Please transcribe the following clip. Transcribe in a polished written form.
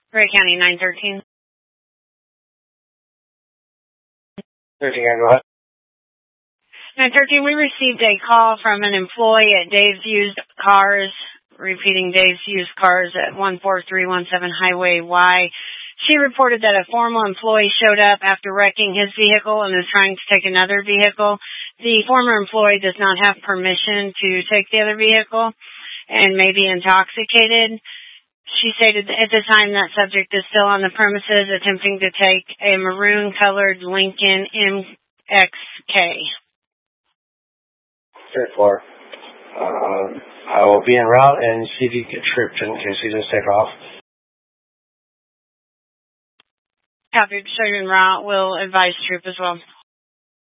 Gray County 913. 13, go ahead. 913, we received a call from an employee at Dave's Used Cars, repeating Dave's Used Cars at 14317 Highway Y. She reported that a former employee showed up after wrecking his vehicle and is trying to take another vehicle. The former employee does not have permission to take the other vehicle and may be intoxicated. She stated that at the time that subject is still on the premises attempting to take a maroon-colored Lincoln MXK. Third floor. I will be en route and see if you get tripped in case you just take off. Copy. Show you en route. We'll advise troop as well.